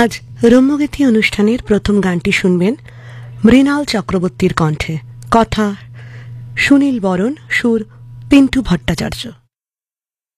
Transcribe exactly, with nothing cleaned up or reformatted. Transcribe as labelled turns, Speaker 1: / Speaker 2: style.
Speaker 1: আজ রম্যগীতি অনুষ্ঠানের প্রথম গানটি শুনবেন মৃণাল চক্রবর্তীর কণ্ঠে, কথা সুনীল বরণ, সুর পিন্টু ভট্টাচার্য।